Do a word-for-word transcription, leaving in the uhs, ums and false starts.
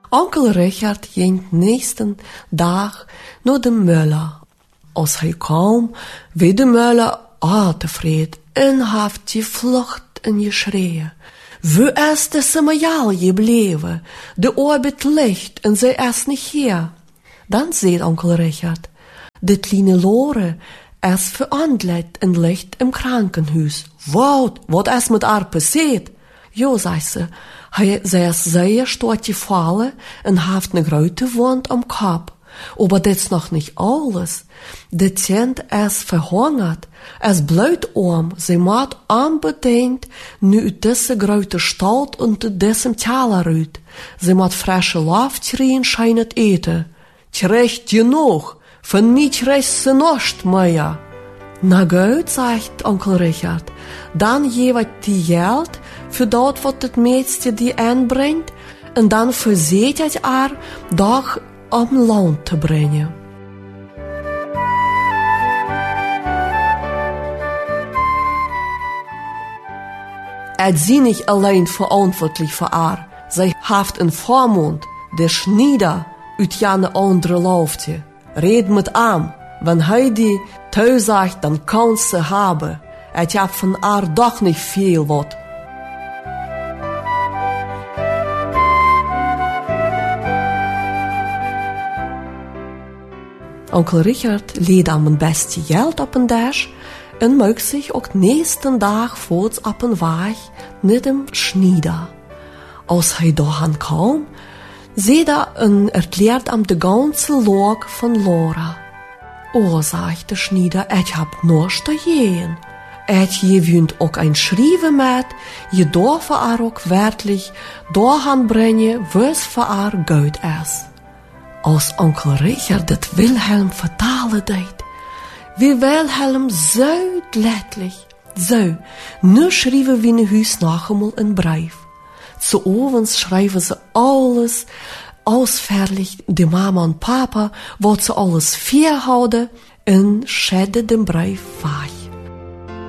Onkel Richard ging nächsten dag naar de Müller. Als hij kwam, wie de Müller aantevreden en heeft die vlucht en geschreeuwen. Wo ist de Samael gebleven? De orbit licht en zij is niet hier. Dan zei onkel Richard, de kleine Lore is veranderd en ligt im krankenhuis. Wat, wat is met haar passiert? Jo, zei ze, hij, zij is zeer stort gevallen en heeft een grote wond am kop. Aber dit is nog niet alles. De kind is verhongerd. Es blauwt ze moet unbedingt nu uit deze grote stad und diesem Teller uit. Ze moet frische Luft kriegen, schijnt eten. Terecht genoeg, von mij krijgt ze nichts mehr. Na gut, sagt onkel Richard, dan geef die geld für dat wat het meeste die aanbrengt en dan verzekert er doch om land te brengen. Er is niet alleen verantwoordelijk voor haar. Zij heeft een voormond, de Schnieder, uit jane andere loofje. Red met hem, wenn hij die thuis zegt, dan kan ze hebben. Het heeft van haar doch niet veel wat. Onkel Richard liet aan mijn beste geld op een dash en maakte zich ook nächsten dag voort op een weg naar de Schnieder. Als hij daar kwam, zei hij en erklärt hem de ganze Lage van Laura. O, sagt de Schnieder, ich hab nichts dagegen. Ich gewöhnt auch ein Schreiben mit, je darf er auch wirklich dahin bringen, was für er gut ist. Als onkel Richard het Wilhelm vertalen deed, wie Wilhelm zo letterlijk, zo, nu schrijven we in huis nog eenmaal een brief. Zu ovens schrijven ze alles ausführlich, de mama en papa, wat ze alles vierhouden, en schedden den brief weg.